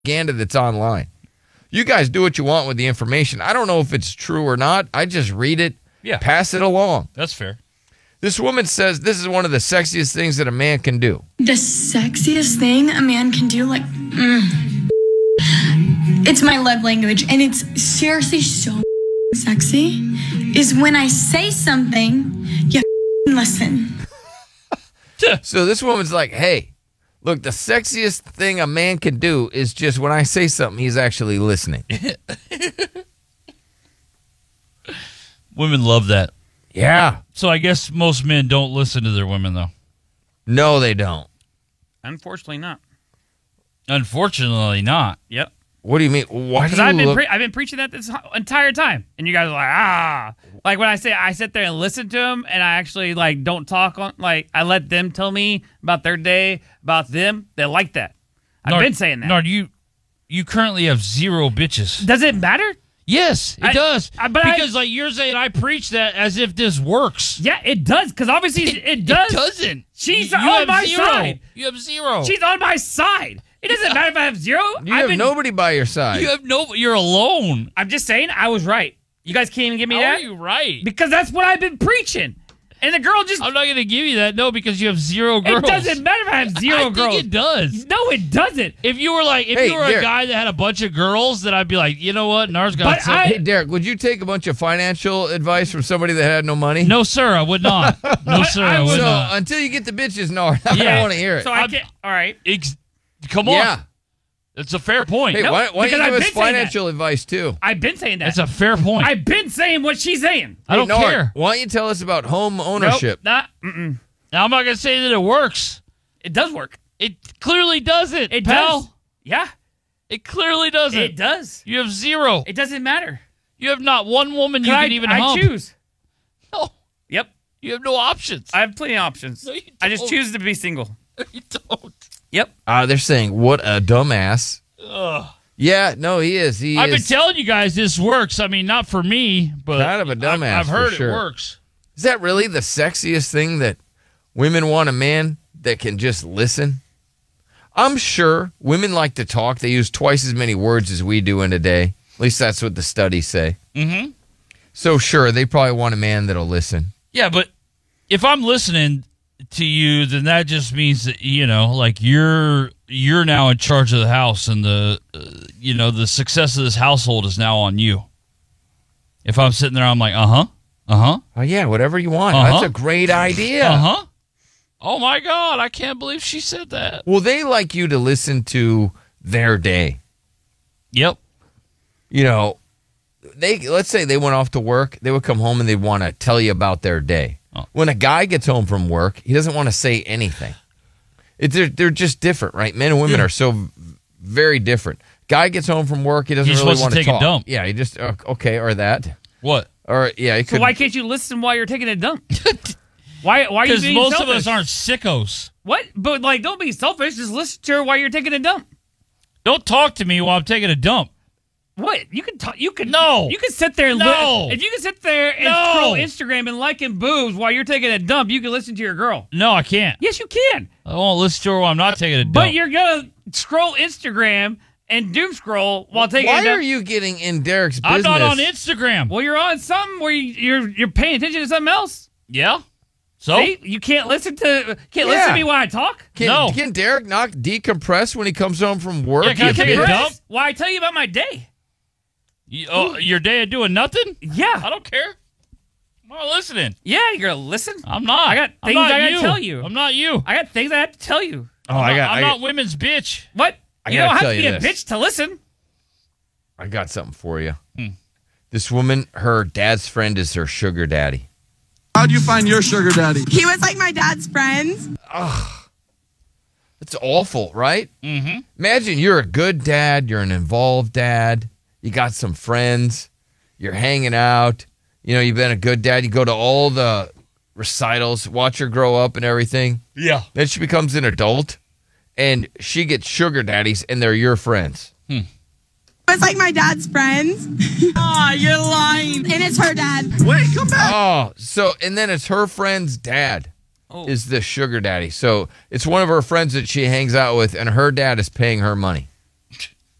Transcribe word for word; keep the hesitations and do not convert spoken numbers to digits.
propaganda that's online. You guys do what you want with the information. I don't know if it's true or not. I just read it, yeah. pass it along. That's fair. This woman says this is one of the sexiest things that a man can do. The sexiest thing a man can do, like, mm, it's my love language, and it's seriously so sexy, is when I say something, you listen. So this woman's like, hey, look, the sexiest thing a man can do is just when I say something, he's actually listening. Women love that. Yeah. So I guess most men don't listen to their women, though. No, they don't. Unfortunately not. Unfortunately not. Yep. What do you mean? Why do Because you I've been look... pre- I've been preaching that this entire time, and you guys are like, ah, like when I say I sit there and listen to them, and I actually like don't talk on, like I let them tell me about their day, about them. They like that. I've Nard, been saying that. Nard, you you currently have zero bitches. Does it matter? Yes, it I, does. I, but because I, like you're saying, I preach that as if this works. Yeah, it does. Because obviously it, it does. It doesn't. She's you, on you have my zero. side. You have zero. She's on my side. It doesn't matter if I have zero. You I've have been, nobody by your side. You have no. You're alone. I'm just saying I was right. You guys can't even give me How that. are you right? Because that's what I've been preaching. And the girl just... I'm not going to give you that, no, because you have zero girls. It doesn't matter if I have zero I girls. think it does. No, it doesn't. If you were like, if Hey, you were Derek. a guy that had a bunch of girls, then I'd be like, you know what, Nars got But some. I- Hey, Derek, would you take a bunch of financial advice from somebody that had no money? No, sir, I would not. No, sir, I, I would would So not. until you get the bitches, no, I Yeah. don't want to hear it. So I can't... All right. Ex- Come on. yeah. It's a fair point. Hey, No, why, why don't because you I've give us been saying that. financial advice, too? I've been saying that. It's a fair point. I've been saying what she's saying. I don't Hey, Nard, care. Why don't you tell us about home ownership? Nope, not... Mm-mm. Now, I'm not going to say that it works. It does work. It clearly doesn't, It pal. does. Yeah. It clearly doesn't. It does. You have zero. It doesn't matter. You have not one woman you I, can even I hump. choose. No, Yep. you have no options. I have plenty of options. No, you I just don't. choose to be single. No, you don't. Yep. Uh, they're saying, what a dumbass. Ugh. Yeah, no, he is. He I've been is. telling you guys this works. I mean, not for me, but Kind of a dumbass, I've, I've heard for sure. it works. Is that really the sexiest thing that women want a man that can just listen? I'm sure women like to talk. They use twice as many words as we do in a day. At least that's what the studies say. Mm-hmm. So sure, they probably want a man that'll listen. Yeah, but if I'm listening to you, then that just means that, you know, like you're you're now in charge of the house, and the uh, you know the success of this household is now on you. If I'm sitting there, I'm like, uh huh, uh huh, Oh yeah, whatever you want. Uh-huh. That's a great idea. uh huh. Oh my God, I can't believe she said that. Well, they like you to listen to their day. Yep. You know, they let's say they went off to work, they would come home and they'd want to tell you about their day. Oh. When a guy gets home from work, he doesn't want to say anything. It's they're, they're just different, right? Men and women Yeah. are so v- very different. Guy gets home from work, he doesn't He just really wants to want to take a talk. dump. Yeah, he just uh, okay, or that, What? or yeah, he So could. why can't you listen while you're taking a dump? why? Why are you Because being most selfish? of us aren't sickos. What? But like, don't be selfish. Just listen to her while you're taking a dump. Don't talk to me while I'm taking a dump. What? You can talk. You can No. You can sit there. And No. li- if you can sit there and No. scroll Instagram and liking boobs while you're taking a dump, you can listen to your girl. No, I can't. Yes, you can. I won't listen to her while I'm not taking a dump. But you're gonna scroll Instagram and doom scroll while taking a Why dump. are you getting in Derek's I'm business? not on Instagram. Well, you're on something where you, you're you're paying attention to something else. Yeah. So See, you can't listen to can't Yeah. listen to me while I talk. Can, No. can Derek not decompress when he comes home from work? Yeah, can I You take a bitch? dump? Why I tell you about my day? You, oh, your day of doing nothing? Yeah, I don't care. I'm not listening. yeah, you're gonna listen. I'm not. I got I'm things not I gotta you. tell you. I'm not you. I got things I have to tell you. Oh, I'm I not, got. I'm I not got, women's bitch. What? I you gotta don't have tell to you be a this. bitch to listen. I got something for you. Hmm. This woman, her dad's friend is her sugar daddy. How'd you find your sugar daddy? He was like my dad's friend. It's awful, right? Mm-hmm. Imagine you're a good dad, you're an involved dad, you got some friends, you're hanging out, you know, you've been a good dad, you go to all the recitals, watch her grow up and everything. Yeah. Then she becomes an adult, and she gets sugar daddies, and they're your friends. He was like my dad's friend. Ah, you're lying. And it's her dad. Wait, come back. Oh, so, and then it's her friend's dad Oh. is the sugar daddy. So it's one of her friends that she hangs out with, and her dad is paying her money.